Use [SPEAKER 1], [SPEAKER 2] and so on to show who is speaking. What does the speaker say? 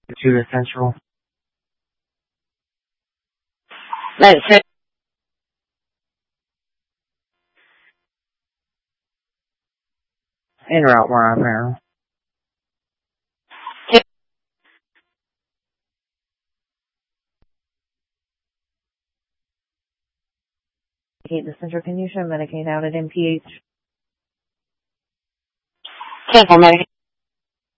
[SPEAKER 1] To the central.
[SPEAKER 2] That's it.
[SPEAKER 1] En route where I'm here. The central, can you show Medicaid out at MPH?
[SPEAKER 2] Cancel Medicaid.